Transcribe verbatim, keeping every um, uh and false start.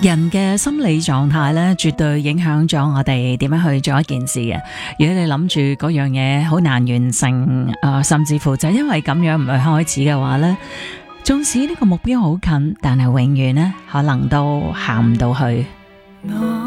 人嘅心理狀態咧，絕對影響咗我哋點樣去做一件事嘅。如果你諗住嗰樣嘢好難完成，誒、呃，甚至乎就因為咁樣唔去開始嘅話咧，縱使呢個目標好近，但係永遠咧可能都行唔到去。